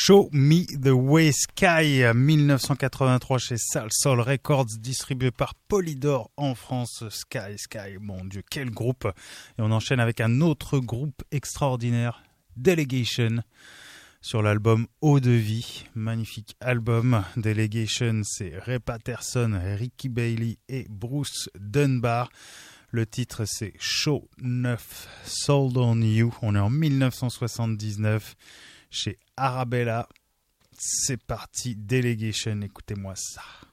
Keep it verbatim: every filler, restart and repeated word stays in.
Show Me the Way Sky, dix-neuf cent quatre-vingt-trois chez Salsoul Records, distribué par Polydor en France. Sky, Sky, mon Dieu, quel groupe! Et on enchaîne avec un autre groupe extraordinaire, Delegation, sur l'album Eau de Vie. Magnifique album. Delegation, c'est Ray Patterson, Ricky Bailey et Bruce Dunbar. Le titre, c'est Show neuf, Sold on You. On est en dix-neuf cent soixante-dix-neuf chez Arabella. C'est parti, Delegation, écoutez-moi ça.